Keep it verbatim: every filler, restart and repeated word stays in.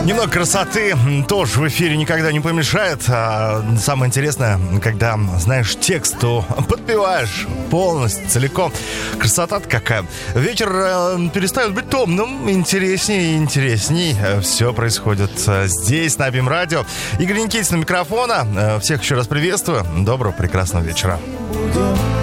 Немного красоты тоже в эфире никогда не помешает. А самое интересное, когда знаешь текст, то подпеваешь полностью, целиком. Красота-то какая. Вечер э, перестает быть томным, интереснее и интересней. Все происходит здесь, на Бим Радио. Игорь Никитин у микрофона. Всех еще раз приветствую. Доброго, прекрасного вечера.